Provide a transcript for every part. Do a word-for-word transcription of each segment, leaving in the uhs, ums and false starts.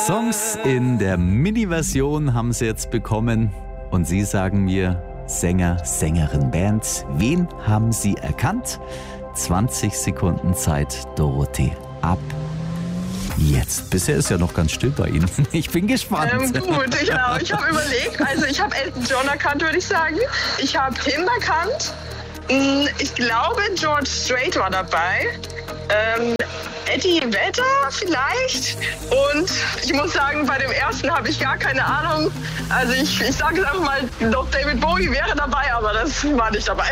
Songs in der Mini-Version haben Sie jetzt bekommen. Und Sie sagen mir, Sänger, Sängerin, Band, wen haben Sie erkannt? zwanzig Sekunden Zeit, Dorothee, ab jetzt. Bisher ist ja noch ganz still bei Ihnen. Ich bin gespannt. Ähm, gut, ich, genau. Ich habe überlegt, also ich habe Elton John erkannt, würde ich sagen. Ich habe Tim erkannt. Ich glaube, George Strait war dabei. Ähm, Eddie Vedder vielleicht. Und ich muss sagen, bei dem ersten habe ich gar keine Ahnung. Also ich, ich sage jetzt einfach mal, doch David Bowie wäre dabei, aber das war nicht dabei.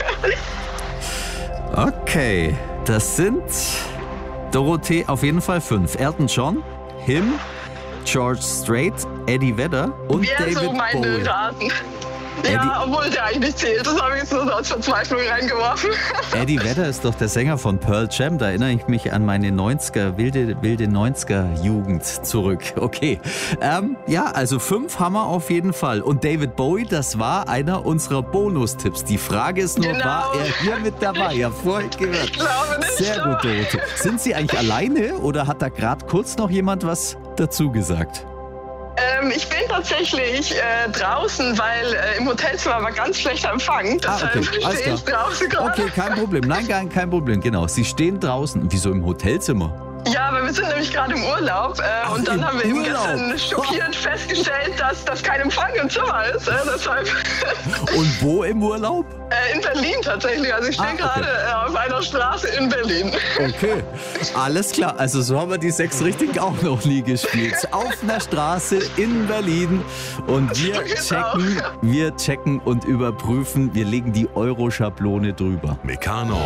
Okay, das sind, Dorothee, auf jeden Fall fünf. Elton John, Him, George Strait, Eddie Vedder und Wäre David so meine Bowie. Raten. Eddie, ja, obwohl der eigentlich nicht zählt. Das habe ich jetzt nur so als Verzweiflung reingeworfen. Eddie Vedder ist doch der Sänger von Pearl Jam. Da erinnere ich mich an meine neunziger, wilde, wilde neunziger-Jugend zurück. Okay, ähm, ja, also fünf haben wir auf jeden Fall. Und David Bowie, das war einer unserer Bonustipps. Die Frage ist nur, Genau. war er hier mit dabei? Ja, vorhin gehört. Ich glaube nicht. Sehr gut, Dorothee. Sind Sie eigentlich alleine oder hat da gerade kurz noch jemand was dazu gesagt? Ähm, ich bin tatsächlich äh, draußen, weil äh, im Hotelzimmer war ganz schlechter Empfang. Ah, Deshalb okay, alles stehe ich klar. draußen gerade. Okay, kein Problem. Nein, gar kein Problem. Genau, Sie stehen draußen. Wieso im Hotelzimmer? Ja, aber wir sind nämlich gerade im Urlaub äh, Ach, und dann im haben wir eben Urlaub. gestern schockiert festgestellt, dass, dass kein Empfang im Zimmer ist. Äh, deshalb Und wo im Urlaub? äh, in Berlin tatsächlich. Also ich stehe Ah, okay. gerade äh, auf einer Straße in Berlin. Okay, alles klar. Also so haben wir die sechs Richtigen auch noch nie gespielt. Auf einer Straße in Berlin. Und wir So geht's checken, wir checken und überprüfen. Wir legen die Euro-Schablone drüber. Meccano